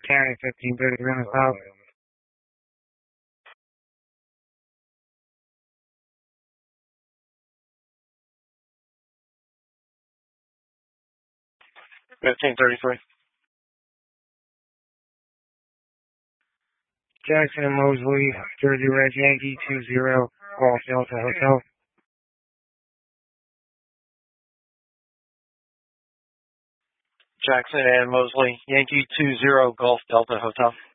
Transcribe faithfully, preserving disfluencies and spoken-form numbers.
County fifteen thirty Round South. fifteen thirty-three. Jackson and Mosley, Jersey Red Yankee two zero, Golf Delta Hotel. Jackson and Mosley, Yankee two zero, Golf Delta Hotel.